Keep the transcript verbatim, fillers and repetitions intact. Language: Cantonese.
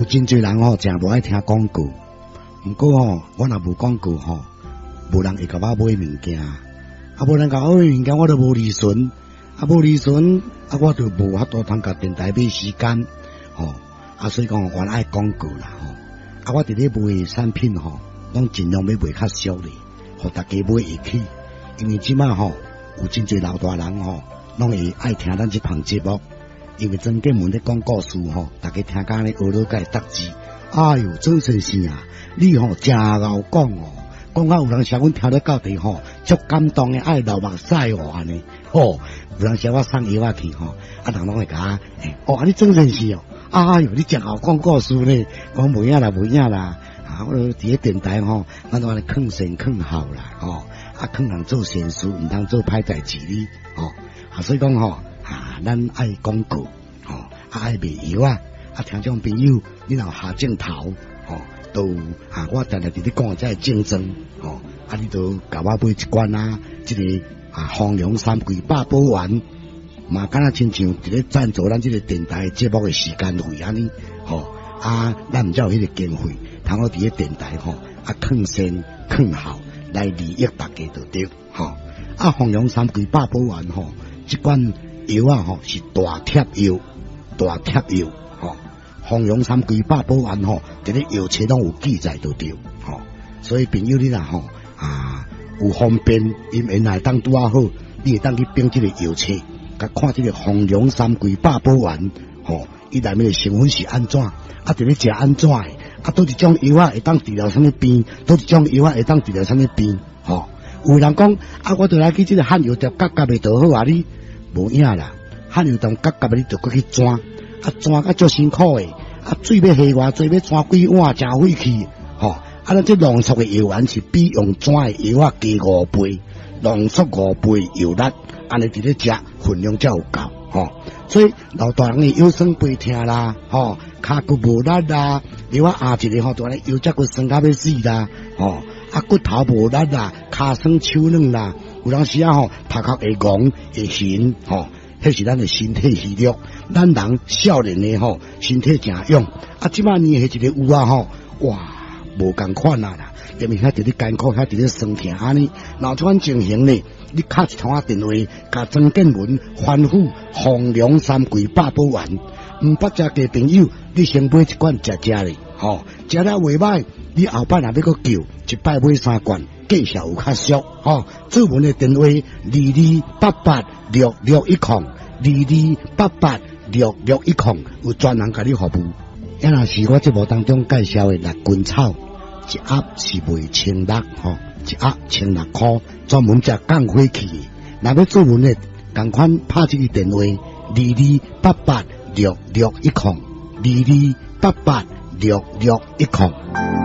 有真侪人吼，真无爱听广告。毋过吼，我若无广告吼，无人会甲我买物件，啊，无人甲我买物件，我都无利润，啊，无利润，啊，我就无法度通甲电台买时间，吼，啊，所以讲我爱广告啦，吼，啊，我伫咧卖产品吼，拢尽量要卖较俗咧，互大家买会起，因为即马吼有真侪老大人吼，拢会爱听咱即项节目。因为曾建文咧讲故事吼，大家听讲咧学了解答字。哎哟，周先生啊，你吼真贤讲哦，讲到有人写阮听得到底吼，足感动诶，爱流目屎哦安尼。吼，有人写我送药啊去吼，啊人拢会甲我，哦，啊你周先生哦，哎哟，你真好讲故事呢，讲袂影啦，袂影啦。啊，我伫咧电台吼，咱都安尼劝善劝好啦，吼，啊劝人做善事，毋通做歹代志哩，吼，啊所以讲吼。啊，咱爱广告，吼、哦，啊爱卖药啊，啊听众朋友，你若下镜头，吼、哦，都啊，我定定伫咧讲这竞争，吼、哦，啊你都甲我买一罐啊，即、這个啊丰隆三桂八宝丸，嘛敢若亲像伫咧赞助咱即个电台节目嘅时间费安尼，吼、哦，啊咱毋才有迄个经费，通我伫咧电台吼，啊劝善劝好来利益大家就对，吼、哦，啊丰隆三桂八宝丸吼，即罐。药啊吼是大贴药，大贴药吼，丰隆三桂八宝丸吼，伫咧药册拢有记载到对吼，所以朋友你若吼啊有方便，因原来当拄啊好，你会当去编即个药册，甲看即个丰隆三桂八宝丸吼，伊内面嘅成分是安怎，啊伫咧食安怎诶，啊倒一种药啊会当治疗啥物病，倒一种药啊会当治疗啥物病吼，有人讲啊，我倒来去即个汉药店夹夹袂倒好啊你。无影啦，汉药店夹夹你就搁去钻，啊钻甲足辛苦诶，啊水要下偌济，要钻几碗真费气，吼、哦！啊咱这浓缩诶药丸是比用钻诶药啊加五倍，浓缩五倍药力，安尼伫咧食分量才有够，吼、哦！所以老大人诶腰酸背痛啦，吼、哦，骹骨无力啦，你我压一个吼，就安尼腰脊骨酸甲要死啦，吼、哦！啊骨头无力啦，骹酸手软啦。有当时啊吼，头壳会戆会晕吼，迄是咱的身体虚弱。咱人少年的吼，身体诚勇。啊，即摆年纪一个有啊吼，哇，无共款啦啦，因为遐伫咧艰苦，遐伫咧酸痛安尼。若这款情形呢，你敲一通啊电话，甲曾建文吩咐丰隆三桂八宝丸，毋捌食嘅朋友，你先买一罐食食咧，吼，食了袂歹，你后摆若要搁叫，一摆买三罐。介绍有较俗吼，做文的电话二二八八六六一空，二二八八六六一空，有专人甲你服务。也若是我节目当中介绍的辣根草，一盒是卖千六吼，一盒千六块，专门食降火气的。若要做文的，共款拍这个电话二二八八六六一空，二二八八六六一空。